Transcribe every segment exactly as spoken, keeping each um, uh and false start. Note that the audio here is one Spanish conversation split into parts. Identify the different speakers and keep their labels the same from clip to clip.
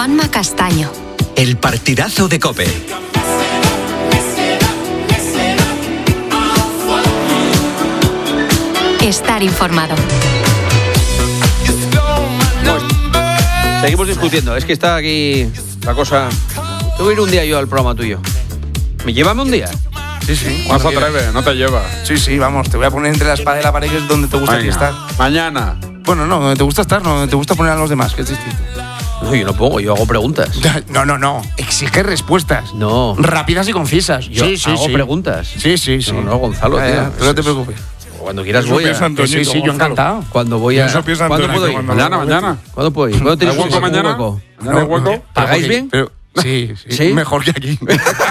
Speaker 1: Juanma Castaño.
Speaker 2: El partidazo de COPE.
Speaker 1: Estar informado.
Speaker 3: Seguimos discutiendo. Es que está aquí la cosa. Te voy a ir un día yo al programa tuyo. ¿Me llévame un día?
Speaker 4: Sí, sí.
Speaker 5: No se atreve, no te lleva.
Speaker 4: Sí, sí, vamos, te voy a poner entre la espada y la pared, que es donde te gusta a ti estar.
Speaker 5: Mañana.
Speaker 4: Bueno, no, donde te gusta estar, no, donde te gusta poner a los demás, que es distinto.
Speaker 3: No, yo no pongo, yo hago preguntas.
Speaker 4: No, no, no. Exige respuestas.
Speaker 3: No.
Speaker 4: Rápidas y concisas.
Speaker 3: Yo
Speaker 4: sí, sí,
Speaker 3: hago
Speaker 4: sí.
Speaker 3: preguntas.
Speaker 4: Sí, sí, sí.
Speaker 3: No, no, Gonzalo,
Speaker 4: Ya,
Speaker 3: tío.
Speaker 4: ya, pero no te preocupes.
Speaker 3: Cuando quieras
Speaker 5: Eso
Speaker 3: voy a...
Speaker 5: piensa Antoñito,
Speaker 4: Sí, sí, yo
Speaker 5: Gonzalo.
Speaker 4: encantado.
Speaker 3: Cuando voy a...
Speaker 5: Eso piensa
Speaker 3: ¿Cuándo
Speaker 5: Antonio,
Speaker 3: puedo ir?
Speaker 5: cuando-
Speaker 3: Mañana, mañana. ¿Cuándo puedo ir? ¿Cuándo tienes
Speaker 5: ¿Hay hueco
Speaker 3: un
Speaker 5: mañana?
Speaker 3: hueco?
Speaker 5: ¿Mañana hay hueco?
Speaker 3: ¿Pagáis
Speaker 4: Pero-
Speaker 3: bien?
Speaker 4: pero- sí, sí,
Speaker 3: ¿Sí?
Speaker 4: Mejor que aquí.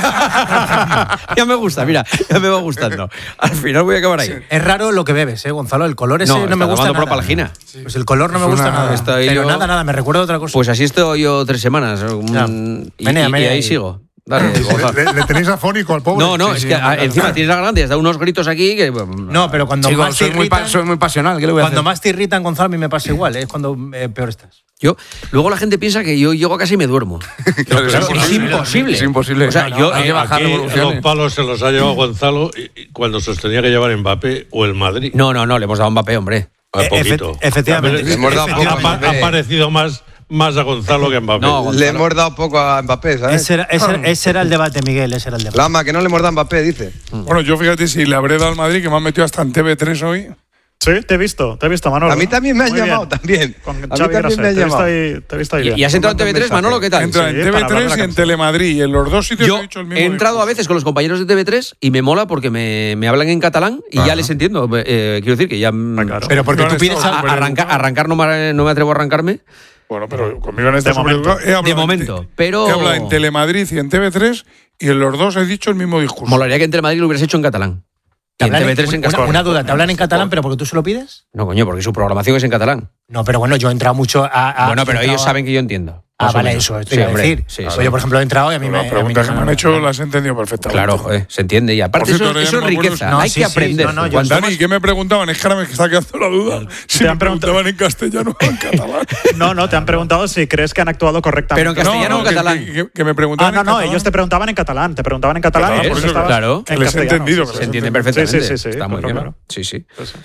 Speaker 3: Ya me gusta, mira, ya me va gustando. Al final voy a acabar ahí.
Speaker 6: Es raro lo que bebes, ¿eh, Gonzalo? El color ese
Speaker 3: No,
Speaker 6: no,
Speaker 3: está
Speaker 6: me gusta
Speaker 3: tomando
Speaker 6: nada.
Speaker 3: propalgina.
Speaker 6: Pues el color no
Speaker 4: Es
Speaker 6: me gusta
Speaker 4: una-
Speaker 6: nada.
Speaker 3: estoy
Speaker 6: Pero
Speaker 3: yo-
Speaker 6: nada, nada, me recuerda a otra cosa.
Speaker 3: Pues así estoy yo tres semanas.
Speaker 6: Ya.
Speaker 3: mm, y,
Speaker 6: Menea,
Speaker 3: y- y
Speaker 6: menea
Speaker 3: ahí
Speaker 6: ahí.
Speaker 3: sigo. Dale, Gonzalo.
Speaker 5: ¿Le, le tenéis afónico al pobre?
Speaker 3: No, no,
Speaker 5: Sí,
Speaker 3: es
Speaker 5: sí,
Speaker 3: que
Speaker 5: hombre,
Speaker 3: a-
Speaker 5: claro.
Speaker 3: encima tienes la grande, has dado unos gritos aquí que...
Speaker 6: no, pero cuando
Speaker 4: Chicos,
Speaker 6: más te
Speaker 4: soy muy, pa-
Speaker 6: irritan,
Speaker 4: soy muy pasional, ¿qué le voy a
Speaker 6: cuando
Speaker 4: hacer?
Speaker 6: más te irritan, Gonzalo, a mí me pasa igual, ¿eh? es cuando eh, peor estás.
Speaker 3: Yo, luego la gente piensa que yo llego a casa y me duermo.
Speaker 4: Claro,
Speaker 3: Claro, es imposible.
Speaker 4: Es imposible.
Speaker 3: O sea, yo-
Speaker 4: hay que bajar
Speaker 7: Aquí
Speaker 4: revoluciones.
Speaker 7: los palos se los ha llevado Gonzalo y- y cuando sostenía que llevar Mbappé o el Madrid.
Speaker 3: No, no, no, le hemos dado un Mbappé, hombre.
Speaker 7: A
Speaker 6: Eh,
Speaker 7: poquito.
Speaker 6: efe- efectivamente.
Speaker 7: Le
Speaker 8: hemos dado
Speaker 7: ha,
Speaker 8: poco a
Speaker 7: ha-
Speaker 8: Mbappé.
Speaker 7: ha parecido más, más a Gonzalo que a Mbappé.
Speaker 3: No,
Speaker 8: Le hemos dado poco a Mbappé, ¿sabes?
Speaker 6: Ese era, ese, era- ese era el debate, Miguel, ese era el debate.
Speaker 8: Lama, que no le hemos dado a Mbappé, dice.
Speaker 5: Bueno, yo fíjate si le habré dado al Madrid, que me han metido hasta en T V tres hoy.
Speaker 9: Sí, te he visto, te he visto, Manolo.
Speaker 8: A mí también me han
Speaker 9: Muy
Speaker 8: llamado,
Speaker 9: bien.
Speaker 8: también.
Speaker 9: Con
Speaker 8: A mí
Speaker 9: Xavi
Speaker 8: también
Speaker 9: Grosset,
Speaker 8: me han
Speaker 9: te he visto
Speaker 8: llamado.
Speaker 9: ahí, te he visto ahí
Speaker 3: ¿Y,
Speaker 9: bien.
Speaker 3: y has entrado en T V tres,
Speaker 8: mensaje.
Speaker 3: Manolo? ¿Qué tal?
Speaker 5: Entra
Speaker 9: Sí,
Speaker 5: en
Speaker 9: para hablar
Speaker 5: T V tres
Speaker 9: de la
Speaker 5: y en
Speaker 9: camiseta.
Speaker 5: Telemadrid. Y en los dos sitios
Speaker 3: Yo
Speaker 5: he dicho el mismo
Speaker 3: he entrado a
Speaker 5: discurso.
Speaker 3: veces con los compañeros de T V tres y me mola porque me, me hablan en catalán y ya les entiendo. Eh, quiero decir que ya... mm,
Speaker 9: Ah, claro.
Speaker 6: Pero porque
Speaker 5: No
Speaker 6: tú
Speaker 5: han
Speaker 6: pides...
Speaker 5: estado
Speaker 3: a-
Speaker 6: a-
Speaker 5: súper
Speaker 3: arranca-
Speaker 5: educados.
Speaker 3: arrancar no me, no me atrevo a arrancarme.
Speaker 5: Bueno, pero conmigo en este
Speaker 9: De momento.
Speaker 5: he hablado
Speaker 3: De
Speaker 5: en
Speaker 3: momento,
Speaker 5: te-
Speaker 3: pero-
Speaker 5: He hablado en Telemadrid y en T V tres y en los dos he dicho el mismo discurso.
Speaker 3: Molaría que en Telemadrid lo hubieras hecho en catalán. Y
Speaker 6: te
Speaker 3: en
Speaker 6: hablan
Speaker 3: T V
Speaker 6: en-
Speaker 3: tres en
Speaker 6: una,
Speaker 3: catalán.
Speaker 6: una duda, ¿te hablan en catalán pero porque tú se lo pides?
Speaker 3: No, coño, porque su programación es en catalán.
Speaker 6: No, pero bueno, yo he entrado mucho a... a-
Speaker 3: bueno, pero
Speaker 6: he
Speaker 3: ellos
Speaker 6: entrado a-
Speaker 3: saben que yo entiendo.
Speaker 6: Ah,
Speaker 3: Más o
Speaker 6: vale,
Speaker 3: menos.
Speaker 6: eso, te
Speaker 3: Sí,
Speaker 6: iba a
Speaker 3: hombre,
Speaker 6: decir.
Speaker 3: sí,
Speaker 6: Pues
Speaker 3: sí.
Speaker 6: yo, por ejemplo, he entrado y a mí me...
Speaker 5: Las
Speaker 6: a
Speaker 5: preguntas
Speaker 6: mí
Speaker 5: que
Speaker 6: no-
Speaker 5: me han hecho las he entendido perfectamente.
Speaker 3: Claro, joder, se entiende. Y aparte,
Speaker 5: Por cierto,
Speaker 3: eso,
Speaker 5: ahora ya
Speaker 3: eso es
Speaker 5: no me acuerdo
Speaker 3: riqueza.
Speaker 5: si-
Speaker 6: No,
Speaker 3: Hay
Speaker 6: sí,
Speaker 3: que
Speaker 6: sí,
Speaker 3: aprender.
Speaker 6: no, no, yo-
Speaker 3: Cuanto
Speaker 5: Dani,
Speaker 3: más-
Speaker 5: ¿qué me preguntaban? Es que ahora me está quedando la duda. Si
Speaker 9: Te
Speaker 5: me
Speaker 9: han preguntado-
Speaker 5: preguntaban en castellano o en catalán.
Speaker 9: No, no, te han preguntado si crees que han actuado correctamente.
Speaker 3: Pero en castellano o en
Speaker 5: que-
Speaker 3: catalán.
Speaker 5: Que, que- que me
Speaker 9: Ah,
Speaker 5: preguntaban
Speaker 9: no,
Speaker 5: en
Speaker 9: no,
Speaker 5: catalán.
Speaker 9: ellos te preguntaban en catalán, te preguntaban en catalán.
Speaker 5: Claro,
Speaker 9: y
Speaker 5: por
Speaker 9: tú
Speaker 5: eso,
Speaker 9: estabas
Speaker 3: claro.
Speaker 5: Que
Speaker 9: en
Speaker 5: les he
Speaker 9: castellano,
Speaker 5: entendido,
Speaker 9: sí,
Speaker 5: que
Speaker 3: Se
Speaker 9: sí.
Speaker 3: entiende
Speaker 9: Sí,
Speaker 3: perfectamente.
Speaker 9: sí, sí, sí,
Speaker 3: Está muy
Speaker 9: claro,
Speaker 3: bien.
Speaker 9: claro.
Speaker 3: Sí, sí.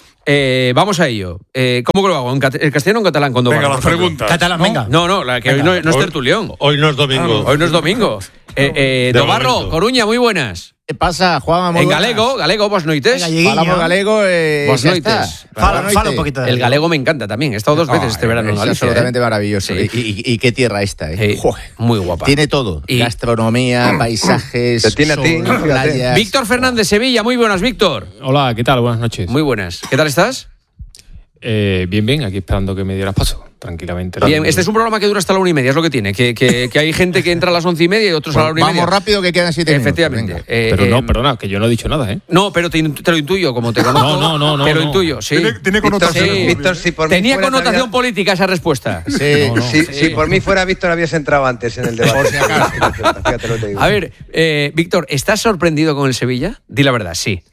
Speaker 3: Eh, vamos a ello. Eh, ¿Cómo que lo hago? ¿En cat- el castellano o en catalán? Cuando
Speaker 5: Venga,
Speaker 3: va,
Speaker 5: las
Speaker 3: por ejemplo?
Speaker 5: preguntas.
Speaker 6: Catalán,
Speaker 5: ¿no?
Speaker 6: venga.
Speaker 3: No, no, la que hoy no, no es
Speaker 7: Hoy-
Speaker 3: tertulión.
Speaker 7: Hoy no es domingo.
Speaker 3: Hoy no es domingo. Eh, eh,
Speaker 7: De
Speaker 3: Dobarro,
Speaker 7: momento.
Speaker 3: Coruña, muy buenas.
Speaker 10: ¿Qué pasa, Juan?
Speaker 3: En galego, galego, vos noites.
Speaker 10: Falamos galego e
Speaker 3: Vos
Speaker 10: xa
Speaker 3: noites.
Speaker 10: está.
Speaker 6: Fala,
Speaker 10: Boa
Speaker 6: fala
Speaker 10: noite.
Speaker 6: un poquito de
Speaker 3: El galego me encanta también. He estado dos veces este verano en
Speaker 10: es
Speaker 3: Galicia.
Speaker 10: absolutamente
Speaker 3: ¿eh?
Speaker 10: maravilloso.
Speaker 3: Sí.
Speaker 10: Y, y- y qué tierra esta, ¿eh?
Speaker 3: Sí,
Speaker 10: Joder.
Speaker 3: muy guapa.
Speaker 10: Tiene todo.
Speaker 3: Y-
Speaker 10: Gastronomía, paisajes,
Speaker 8: Te tiene a ti,
Speaker 10: sol,
Speaker 8: fíjate.
Speaker 10: playas.
Speaker 3: Víctor Fernández, Sevilla, muy buenas, Víctor.
Speaker 11: Hola, ¿qué tal? Buenas noches.
Speaker 3: Muy buenas. ¿Qué tal estás?
Speaker 11: Eh, bien, bien, aquí esperando que me dieras paso, tranquilamente.
Speaker 3: Bien, este es un programa que dura hasta la una y media, es lo que tiene. Que, que, que hay gente que entra a las once y media y otros a la una y
Speaker 10: Vamos
Speaker 3: media.
Speaker 10: rápido que quedan siete minutos.
Speaker 3: Efectivamente.
Speaker 10: Venga.
Speaker 3: Eh,
Speaker 11: Pero
Speaker 3: eh,
Speaker 11: no, perdona, que yo no he dicho nada, ¿eh?
Speaker 3: No, pero te, te lo intuyo, como te conozco.
Speaker 11: No, no, no, no,
Speaker 3: Te lo
Speaker 11: no.
Speaker 3: intuyo, sí.
Speaker 5: Tiene, tiene
Speaker 8: Víctor,
Speaker 5: connotación.
Speaker 3: sí.
Speaker 8: Víctor, si por mí
Speaker 3: Tenía
Speaker 8: fuera,
Speaker 3: connotación
Speaker 8: sabías-
Speaker 3: política esa respuesta.
Speaker 10: Sí.
Speaker 11: No, no.
Speaker 8: Si,
Speaker 3: Sí.
Speaker 8: si por mí fuera Víctor, habías entrado antes en el debate.
Speaker 10: Por si acaso.
Speaker 8: Fíjate lo que te digo.
Speaker 3: A ver, eh, Víctor, ¿estás sorprendido con el Sevilla? Di la verdad, sí.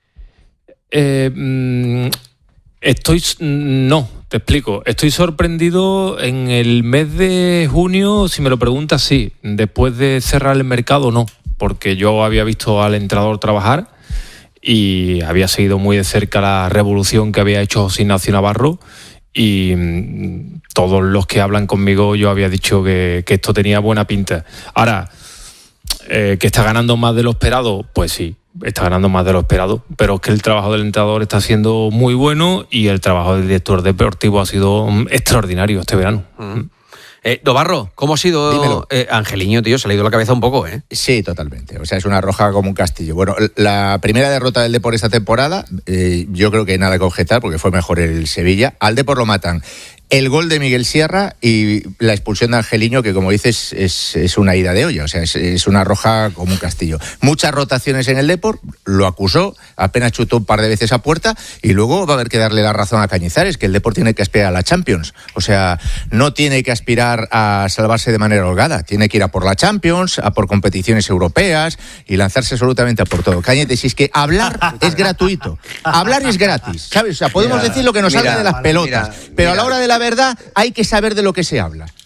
Speaker 11: Eh, mm, estoy. No, te explico. Estoy sorprendido en el mes de junio, si me lo preguntas, sí. Después de cerrar el mercado, no. Porque yo había visto al entrenador trabajar y había seguido muy de cerca la revolución que había hecho José Ignacio Navarro. Y mm, todos los que hablan conmigo, yo había dicho que, que esto tenía buena pinta. Ahora, eh, que está ganando más de lo esperado, pues sí, está ganando más de lo esperado, pero es que el trabajo del entrenador está siendo muy bueno y el trabajo del director deportivo ha sido mm, extraordinario este verano.
Speaker 3: Mm. Eh, Dobarro, ¿cómo ha sido
Speaker 10: Dímelo.
Speaker 3: eh, Angeliño, tío? Se le ha ido la cabeza un poco, ¿eh?
Speaker 10: Sí, totalmente. O sea, es una roja como un castillo. Bueno, la primera derrota del Depor esta temporada, eh, yo creo que nada que objetar porque fue mejor el Sevilla. Al Depor lo matan el gol de Miguel Sierra y la expulsión de Angeliño, que como dices es, es una ida de olla, o sea, es, es una roja como un castillo. Muchas rotaciones en el Depor, lo acusó, apenas chutó un par de veces a puerta y luego va a haber que darle la razón a Cañizares, que el Depor tiene que aspirar a la Champions. O sea, no tiene que aspirar a salvarse de manera holgada, tiene que ir a por la Champions, a por competiciones europeas y lanzarse absolutamente a por todo. Cañete, si es que hablar es gratuito, hablar es gratis, ¿sabes? O sea, podemos
Speaker 8: Mira,
Speaker 10: decir lo que nos
Speaker 8: mira,
Speaker 10: salga de las
Speaker 8: vale,
Speaker 10: pelotas,
Speaker 8: mira,
Speaker 10: pero a
Speaker 8: mira.
Speaker 10: la hora de la verdad hay que saber de lo que se habla.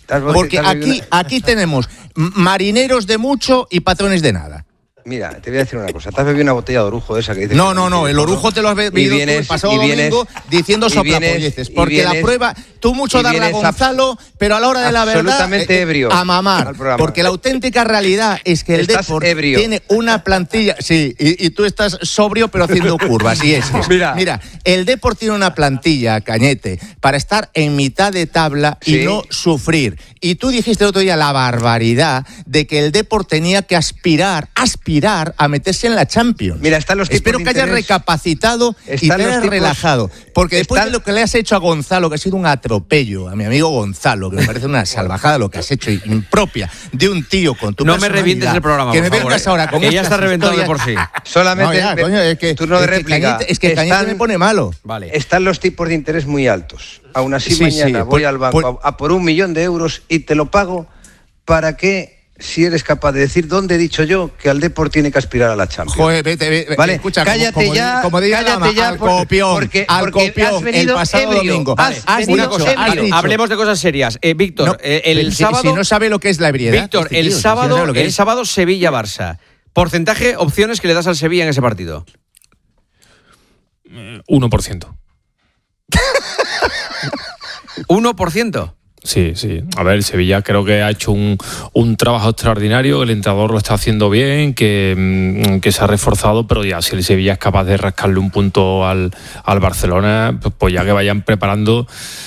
Speaker 10: Porque aquí, aquí tenemos marineros de mucho y patrones de nada.
Speaker 8: Mira, te voy a decir una cosa. Te has bebido una botella de orujo de esa que dices.
Speaker 10: No, no, no. El orujo te lo has bebido tú el pasado domingo diciendo soplapolleces. Porque la prueba, tú mucho darle a Gonzalo, pero a la hora de la verdad,
Speaker 8: absolutamente ebrio
Speaker 10: a mamar. Porque la auténtica realidad es que el Depor tiene una plantilla. Sí, y, y tú estás sobrio, pero haciendo curvas. Y es. es. Mira. Mira, el Depor tiene una plantilla, Cañete, para estar en mitad de tabla y ¿sí? no sufrir. Y tú dijiste el otro día la barbaridad de que el Depor tenía que aspirar, aspirar a meterse en la Champions.
Speaker 8: Mira, están los tipos
Speaker 10: Espero
Speaker 8: de
Speaker 10: que hayas
Speaker 8: interés.
Speaker 10: recapacitado y te hayas
Speaker 8: tipos,
Speaker 10: relajado. Porque después
Speaker 8: están...
Speaker 10: de lo que le has hecho a Gonzalo, que ha sido un atropello, a mi amigo Gonzalo, que me parece una salvajada lo que has hecho, impropia de un tío con tu
Speaker 3: No me revientes el programa,
Speaker 10: que me
Speaker 3: por favor,
Speaker 10: vengas
Speaker 3: eh.
Speaker 10: ahora con
Speaker 3: que ya está reventado de por sí.
Speaker 8: Solamente
Speaker 10: no, ya,
Speaker 8: me...
Speaker 10: coño, es que,
Speaker 8: turno de
Speaker 10: es que
Speaker 8: réplica.
Speaker 10: Cañete, es que Cañete
Speaker 8: están...
Speaker 10: me pone malo.
Speaker 3: Vale.
Speaker 8: Están los tipos de interés muy altos. Aún así,
Speaker 10: sí,
Speaker 8: mañana
Speaker 10: sí,
Speaker 8: voy
Speaker 10: pues,
Speaker 8: al banco
Speaker 10: pues,
Speaker 8: a, a por un millón de euros y te lo pago para que, si eres capaz de decir dónde he dicho yo que al Depor tiene que aspirar a la Champions.
Speaker 10: Joder, vete, vete,
Speaker 8: vale,
Speaker 10: escucha,
Speaker 8: cállate
Speaker 10: como,
Speaker 8: ya,
Speaker 10: como diga
Speaker 8: cállate
Speaker 10: Lama,
Speaker 8: ya,
Speaker 10: al copión,
Speaker 8: porque,
Speaker 10: al
Speaker 8: porque
Speaker 10: copión,
Speaker 8: has venido
Speaker 10: el pasado
Speaker 8: ebrio,
Speaker 10: domingo.
Speaker 8: Has
Speaker 10: Has
Speaker 8: venido
Speaker 10: dicho,
Speaker 8: ebrio.
Speaker 10: has dicho.
Speaker 3: Hablemos de cosas serias. Eh, Víctor,
Speaker 10: No,
Speaker 3: eh, el
Speaker 10: si,
Speaker 3: sábado...
Speaker 10: Si no sabe lo que es la ebriedad.
Speaker 3: Víctor,
Speaker 10: este
Speaker 3: el
Speaker 10: tío, si
Speaker 3: sábado,
Speaker 10: no sabe lo que
Speaker 3: el
Speaker 10: es.
Speaker 3: sábado Sevilla-Barça. Porcentaje, opciones que le das al Sevilla en ese partido.
Speaker 11: uno por ciento.
Speaker 3: ¿uno por ciento?
Speaker 11: Sí, sí. A ver, Sevilla creo que ha hecho un, un trabajo extraordinario, el entrenador lo está haciendo bien, que, que se ha reforzado, pero ya si el Sevilla es capaz de rascarle un punto al, al Barcelona, pues ya que vayan preparando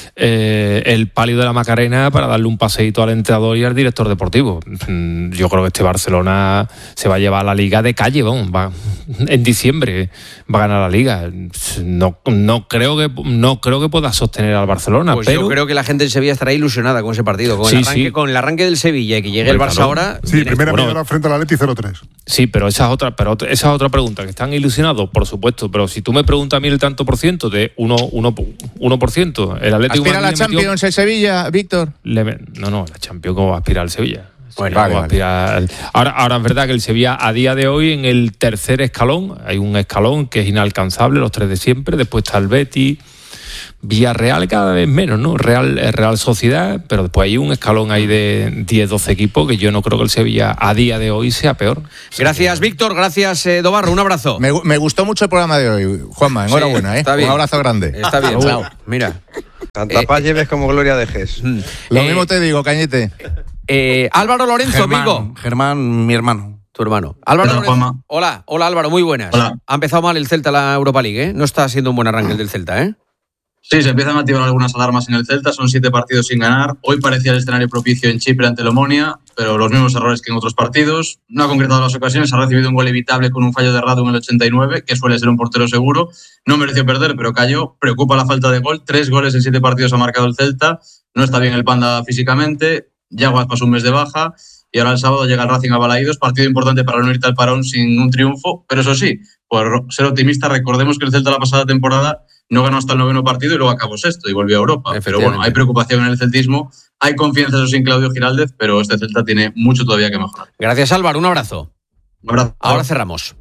Speaker 11: eh, el palio de la Macarena para darle un paseíto al entrenador y al director deportivo. Yo creo que este Barcelona se va a llevar a la Liga de calle, vamos, va, en diciembre va a ganar la Liga. No, no, creo que, no creo que pueda sostener al Barcelona,
Speaker 3: Pues
Speaker 11: pero...
Speaker 3: yo creo que la gente de Sevilla estará ilusionada con ese partido, con,
Speaker 11: Sí,
Speaker 3: el, arranque,
Speaker 11: sí.
Speaker 3: con el arranque del Sevilla y que llegue
Speaker 11: Bueno,
Speaker 3: el Barça
Speaker 11: claro.
Speaker 3: ahora.
Speaker 5: Sí,
Speaker 3: viene.
Speaker 5: primera
Speaker 11: bueno,
Speaker 5: media hora frente al Atleti cero tres.
Speaker 11: Sí, pero esa es otra, pero esa es otra pregunta, que están ilusionados, por supuesto, pero si tú me preguntas a mí el tanto por ciento de uno, uno, uno por ciento, el Atlético
Speaker 10: ¿Aspira a la
Speaker 11: Madrid le metió-
Speaker 10: Champions el Sevilla, Víctor?
Speaker 11: le me- no, no, la Champions cómo va a aspirar el Sevilla.
Speaker 10: Bueno,
Speaker 11: Sevilla
Speaker 10: vale,
Speaker 11: cómo va a aspirar al- ahora, ahora es verdad que el Sevilla a día de hoy en el tercer escalón, hay un escalón que es inalcanzable, los tres de siempre, después está el Betis, Villarreal cada vez menos, ¿no? Real, Real Sociedad, pero después hay un escalón ahí de diez, doce equipos que yo no creo que el Sevilla a día de hoy sea peor.
Speaker 3: Gracias, Víctor. Gracias, eh, Dobarro. Un abrazo.
Speaker 10: Me, me gustó mucho el programa de hoy, Juanma. Enhorabuena,
Speaker 3: Sí,
Speaker 10: ¿eh?
Speaker 3: está bien.
Speaker 10: Un abrazo grande.
Speaker 3: Está bien.
Speaker 10: Chao.
Speaker 3: Mira.
Speaker 8: Tanta
Speaker 3: Eh,
Speaker 8: paz lleves como gloria dejes.
Speaker 10: Lo
Speaker 3: Eh,
Speaker 10: mismo te digo, Cañete.
Speaker 3: Eh, Álvaro Lorenzo, Vigo.
Speaker 4: Germán, mi hermano.
Speaker 3: Tu hermano. Álvaro
Speaker 12: Hola,
Speaker 3: Lorenzo.
Speaker 12: Juanma.
Speaker 3: Hola, hola Álvaro, muy buenas.
Speaker 12: Hola.
Speaker 3: Ha empezado mal el Celta la Europa League, ¿eh? No está siendo un buen arranque el del Celta, ¿eh?
Speaker 12: Sí, se empiezan a activar algunas alarmas en el Celta, son siete partidos sin ganar. Hoy parecía el escenario propicio en Chipre ante el Omonia, pero los mismos errores que en otros partidos. No ha concretado las ocasiones, ha recibido un gol evitable con un fallo de Radu en el ochenta y nueve, que suele ser un portero seguro. No mereció perder, pero cayó. Preocupa la falta de gol. Tres goles en siete partidos ha marcado el Celta. No está bien el Panda físicamente. Yaguas pasó un mes de baja. Y ahora el sábado llega el Racing a Balaídos, partido importante para no irte al parón sin un triunfo. Pero eso sí, por ser optimista, recordemos que el Celta la pasada temporada no ganó hasta el noveno partido y luego acabó sexto y volvió a Europa. Pero bueno, hay preocupación en el celtismo, hay confianza eso sin Claudio Giraldez, pero este Celta tiene mucho todavía que mejorar.
Speaker 3: Gracias, Álvaro. Un abrazo.
Speaker 12: Un abrazo.
Speaker 3: Ahora cerramos.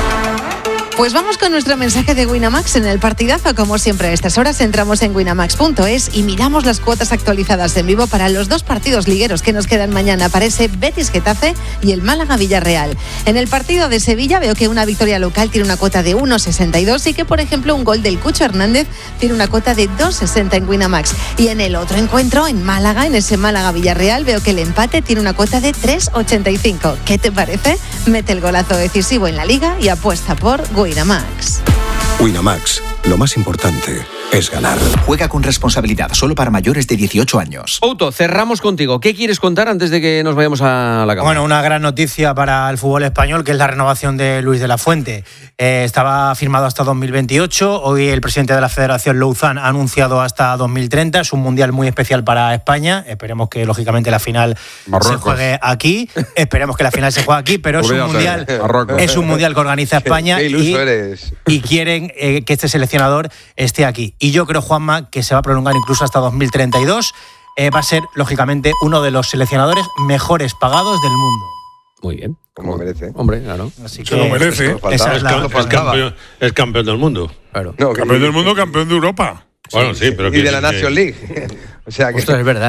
Speaker 13: Pues vamos con nuestro mensaje de Winamax en el partidazo. Como siempre a estas horas entramos en winamax punto es y miramos las cuotas actualizadas en vivo para los dos partidos ligueros que nos quedan mañana. Aparece Betis Getafe y el Málaga Villarreal. En el partido de Sevilla veo que una victoria local tiene una cuota de uno sesenta y dos y que por ejemplo un gol del Cucho Hernández tiene una cuota de dos sesenta en Winamax. Y en el otro encuentro en Málaga, en ese Málaga Villarreal, veo que el empate tiene una cuota de tres ochenta y cinco. ¿Qué te parece? Mete el golazo decisivo en la liga y apuesta por Winamax.
Speaker 14: Winamax, lo más importante es ganar.
Speaker 15: Juega con responsabilidad, solo para mayores de dieciocho años.
Speaker 3: Outo, cerramos contigo. ¿Qué quieres contar antes de que nos vayamos a la cama?
Speaker 6: Bueno, una gran noticia para el fútbol español, que es la renovación de Luis de la Fuente. Eh, estaba firmado hasta dos mil veintiocho. Hoy el presidente de la Federación, Louzán, ha anunciado hasta dos mil treinta. Es un mundial muy especial para España. Esperemos que, lógicamente, la final
Speaker 5: Marruecos.
Speaker 6: se juegue aquí. Esperemos que la final se juegue aquí, pero es un
Speaker 5: Olvídate,
Speaker 6: mundial,
Speaker 5: Marruecos.
Speaker 6: es un mundial que organiza España
Speaker 8: Qué
Speaker 6: y,
Speaker 8: iluso eres.
Speaker 6: y quieren eh, que este seleccionador esté aquí. Y yo creo, Juanma, que se va a prolongar incluso hasta dos mil treinta y dos. Eh, va a ser, lógicamente, uno de los seleccionadores mejores pagados del mundo.
Speaker 3: Muy bien.
Speaker 8: Como merece.
Speaker 3: Hombre, claro.
Speaker 6: Así
Speaker 5: Se lo merece.
Speaker 8: Esto faltaba,
Speaker 6: esa es la-
Speaker 8: esto
Speaker 7: Es
Speaker 8: faltaba.
Speaker 7: campeón, es campeón del mundo.
Speaker 3: Claro.
Speaker 8: No,
Speaker 5: Campeón del mundo, campeón de Europa.
Speaker 7: Bueno, sí, pero
Speaker 8: y
Speaker 7: que-
Speaker 8: de la
Speaker 7: que-
Speaker 8: Nation League. O sea que
Speaker 3: Esto es verdad, ¿eh?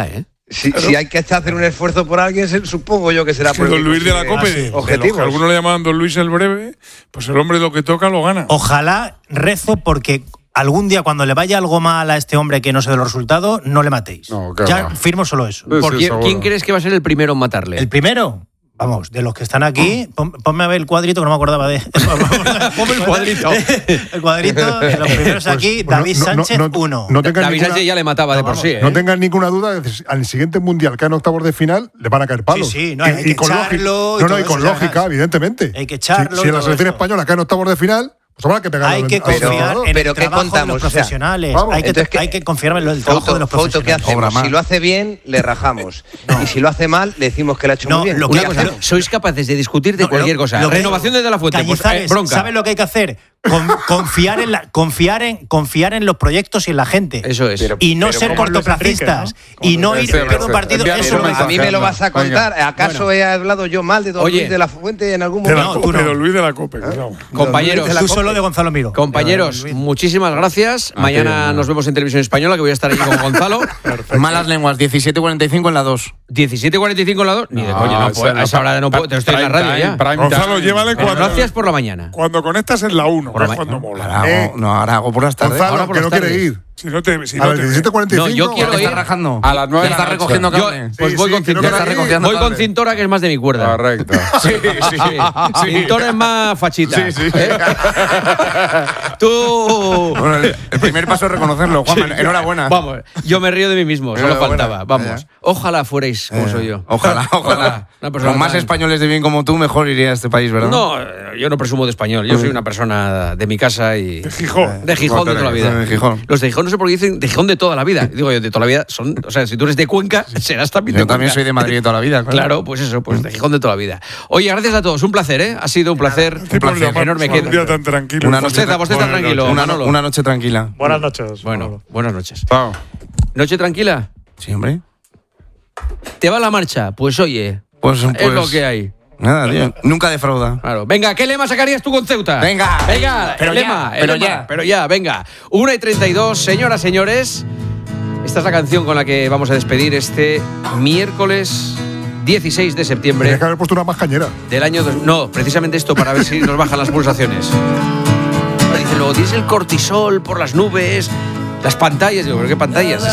Speaker 8: Si, si hay que hacer un esfuerzo por alguien, se- supongo yo que será
Speaker 5: Que
Speaker 8: por el
Speaker 5: don
Speaker 8: que
Speaker 5: Luis de la
Speaker 8: consigue
Speaker 5: Cope, de los que
Speaker 8: objetivos.
Speaker 5: algunos le llamaban don Luis el Breve, pues el hombre lo que toca lo gana.
Speaker 6: Ojalá rezo porque algún día cuando le vaya algo mal a este hombre que no se dé los resultados, no le matéis. Ya firmo solo eso.
Speaker 3: ¿Por quién, quién crees que va a ser el primero en matarle?
Speaker 6: ¿El primero? Vamos, de los que están aquí, pon- ponme a ver el cuadrito que no me acordaba de.
Speaker 3: Ponme el cuadrito.
Speaker 6: El cuadrito, de los primeros aquí,
Speaker 16: Pues,
Speaker 6: David
Speaker 16: no- no-
Speaker 6: Sánchez,
Speaker 16: no-
Speaker 6: uno.
Speaker 16: no tengan
Speaker 3: David
Speaker 16: ninguna-
Speaker 3: Sánchez ya le mataba de por sí. ¿eh?
Speaker 16: No tengan ninguna duda que al siguiente mundial que en octavos de final le van a caer palos.
Speaker 6: Sí, sí, no, hay que
Speaker 16: con lógica.
Speaker 6: echarlo y
Speaker 16: No, no,
Speaker 6: todo
Speaker 16: y con
Speaker 6: eso,
Speaker 16: lógica,
Speaker 6: además.
Speaker 16: evidentemente.
Speaker 6: Hay que echarlo
Speaker 16: Si,
Speaker 6: y
Speaker 16: si en la
Speaker 6: todo
Speaker 16: selección
Speaker 6: eso.
Speaker 16: española cae en octavos de final, pues habrá que pegarle
Speaker 6: Hay
Speaker 16: al-
Speaker 6: que
Speaker 16: al
Speaker 6: confiar
Speaker 16: entrenador.
Speaker 6: en
Speaker 8: pero
Speaker 6: el
Speaker 8: ¿qué
Speaker 6: trabajo de
Speaker 8: contamos?
Speaker 6: los
Speaker 8: O sea,
Speaker 6: profesionales.
Speaker 16: vamos,
Speaker 6: hay, que,
Speaker 8: entonces, ¿qué-
Speaker 6: hay que confiar en el trabajo
Speaker 8: Foto,
Speaker 6: de los
Speaker 8: foto, ¿qué
Speaker 6: profesionales.
Speaker 8: hacemos? Si lo hace bien, le rajamos. Y si lo hace mal, le decimos que lo ha hecho
Speaker 6: No,
Speaker 8: muy bien.
Speaker 6: lo
Speaker 3: Una
Speaker 6: que
Speaker 3: cosa,
Speaker 6: hacemos?
Speaker 3: sois capaces de discutir de
Speaker 6: No,
Speaker 3: cualquier
Speaker 6: lo-
Speaker 3: cosa.
Speaker 6: lo que-
Speaker 3: Renovación desde la fuente. Pues,
Speaker 6: Cañizares,
Speaker 3: eh, bronca.
Speaker 6: ¿sabe lo que hay que hacer? Con- confiar, en la, confiar, en, confiar en los proyectos y en la gente.
Speaker 3: Eso es.
Speaker 6: Y no
Speaker 9: pero
Speaker 6: ser
Speaker 9: como Luis
Speaker 6: cortoplacistas.
Speaker 9: Enrique,
Speaker 6: Y no ir
Speaker 16: Ese,
Speaker 6: pierdo un partido.
Speaker 16: envíale
Speaker 6: Eso
Speaker 16: un
Speaker 6: no
Speaker 8: Pero a mí me lo vas a contar.
Speaker 16: Venga.
Speaker 8: ¿Acaso he hablado yo mal de don
Speaker 3: Oye.
Speaker 8: Luis de la Fuente en algún
Speaker 5: De la
Speaker 8: momento?
Speaker 6: tú
Speaker 5: Cope,
Speaker 6: no.
Speaker 5: don Luis de la Cope. cuidado.
Speaker 3: Compañeros,
Speaker 8: de la
Speaker 6: Tú
Speaker 8: Cope.
Speaker 6: solo de Gonzalo Miro.
Speaker 3: Compañeros, muchísimas gracias. Mañana
Speaker 10: bien.
Speaker 3: nos vemos en Televisión Española, que voy a estar allí con Gonzalo.
Speaker 4: Malas lenguas, diecisiete cuarenta y cinco en la dos.
Speaker 3: diecisiete cuarenta y cinco en la dos. Ni de
Speaker 4: No,
Speaker 3: coña, no
Speaker 4: esa
Speaker 3: puedo.
Speaker 4: es
Speaker 3: A esa
Speaker 4: la
Speaker 3: hora no puedo. Te estoy en la radio ya.
Speaker 5: Gonzalo, llévale
Speaker 3: Pero
Speaker 5: cuando,
Speaker 3: no hacías por la mañana.
Speaker 5: cuando conectas en la uno, que
Speaker 3: Por
Speaker 5: es
Speaker 3: la-
Speaker 5: cuando mola.
Speaker 4: Ahora hago, no, ahora hago por las tardes.
Speaker 16: Gonzalo,
Speaker 3: ahora por
Speaker 16: que
Speaker 3: las
Speaker 16: no quiere
Speaker 3: tardes.
Speaker 16: ir.
Speaker 5: Si no te, si
Speaker 16: A
Speaker 5: no
Speaker 16: las
Speaker 5: te
Speaker 16: diecisiete cuarenta y cinco.
Speaker 3: No, yo quiero
Speaker 4: ¿Qué
Speaker 3: ir.
Speaker 4: estás rajando?
Speaker 17: A las nueve
Speaker 4: ¿Ya
Speaker 17: de la
Speaker 4: estás
Speaker 17: noche.
Speaker 4: recogiendo
Speaker 3: Yo,
Speaker 4: cable?
Speaker 3: pues
Speaker 16: Sí,
Speaker 3: voy
Speaker 16: sí,
Speaker 3: con
Speaker 16: que no
Speaker 3: Cintora.
Speaker 16: quiere ir.
Speaker 4: recogiendo
Speaker 3: Voy con
Speaker 4: cable.
Speaker 3: Cintora, que es más de mi cuerda.
Speaker 17: Correcto.
Speaker 3: Sí, sí, sí. Cintora es más fachita.
Speaker 17: Sí, sí.
Speaker 3: ¿eh? Tú.
Speaker 4: Bueno, el, el primer paso es reconocerlo, Juan. Enhorabuena.
Speaker 3: Vamos, yo me río de mí mismo, solo
Speaker 4: Enhorabuena.
Speaker 3: faltaba. Vamos. Ojalá fuerais como soy yo.
Speaker 4: Ojalá, ojalá.
Speaker 3: Una persona
Speaker 4: Con más
Speaker 3: tan-
Speaker 4: españoles de bien como tú, mejor iría a este país, ¿verdad?
Speaker 3: No, eh, yo no presumo de español. Yo soy una persona de mi casa y.
Speaker 5: De Gijón.
Speaker 3: De Gijón de toda la vida.
Speaker 4: De Gijón.
Speaker 3: Los de Gijón no sé por qué dicen de Gijón de toda la vida. Digo yo, de toda la vida son. O sea, si tú eres de Cuenca, serás también de
Speaker 4: Yo también
Speaker 3: Cuenca.
Speaker 4: soy de Madrid de toda la vida.
Speaker 3: Claro, pues eso, pues de Gijón de toda la vida. Oye, gracias a todos. Un placer, ¿eh? Ha sido un placer. Un
Speaker 5: Tipo,
Speaker 3: placer
Speaker 5: llamar-
Speaker 3: enorme.
Speaker 5: un día tan tranquilo.
Speaker 4: Una noche,
Speaker 3: Bosteza, bosteza
Speaker 5: Buenas
Speaker 3: tranquilo,
Speaker 5: noches.
Speaker 4: una,
Speaker 3: Manolo.
Speaker 4: una noche tranquila.
Speaker 9: Buenas noches.
Speaker 3: Bueno,
Speaker 9: Manolo.
Speaker 3: buenas noches.
Speaker 17: Chao.
Speaker 3: ¿Noche tranquila?
Speaker 4: Sí, hombre.
Speaker 3: ¿Te va la marcha? Pues oye,
Speaker 4: Pues,
Speaker 3: es
Speaker 4: pues
Speaker 3: lo que hay.
Speaker 4: Nada, tío. Nunca defrauda.
Speaker 3: Claro. Venga, ¿qué lema sacarías tú con Ceuta?
Speaker 4: Venga.
Speaker 3: Venga,
Speaker 4: Pero
Speaker 3: el
Speaker 4: ya,
Speaker 3: lema, el
Speaker 4: pero
Speaker 3: lema,
Speaker 4: ya.
Speaker 3: pero ya, venga. una y treinta y dos, señoras, señores. Esta es la canción con la que vamos a despedir este miércoles dieciséis de septiembre
Speaker 16: Tienes que haber puesto una más cañera.
Speaker 3: del año dos. No, precisamente esto para ver si nos bajan las pulsaciones. Dice luego, tienes el cortisol por las nubes, las pantallas. Digo, ¿pero qué pantallas?